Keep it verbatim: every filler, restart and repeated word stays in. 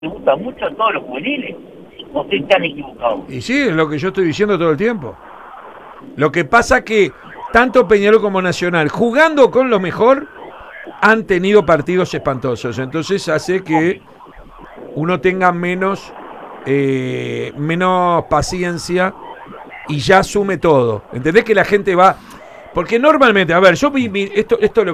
me gusta mucho a todos los juveniles. No estoy tan equivocado. Y sí, es lo que yo estoy diciendo todo el tiempo. Lo que pasa que tanto Peñarol como Nacional, jugando con lo mejor, han tenido partidos espantosos. Entonces hace que uno tenga menos, eh, menos paciencia y ya asume todo. ¿Entendés que la gente va? Porque normalmente, a ver, yo vi, vi esto, esto lo